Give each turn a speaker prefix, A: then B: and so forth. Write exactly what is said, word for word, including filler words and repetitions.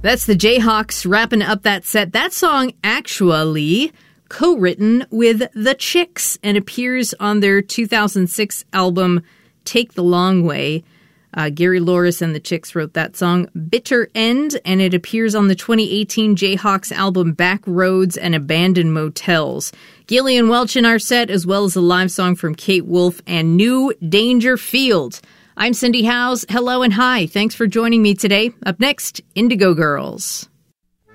A: That's the Jayhawks wrapping up that set. That song actually co-written with The Chicks and appears on their two thousand six album Take the Long Way. Uh, Gary Loris and The Chicks wrote that song, Bitter End, and it appears on the twenty eighteen Jayhawks album Back Roads and Abandoned Motels. Gillian Welch in our set, as well as a live song from Kate Wolf and New Dangerfield. I'm Cindy Howes. Hello and hi. Thanks for joining me today. Up next, Indigo Girls.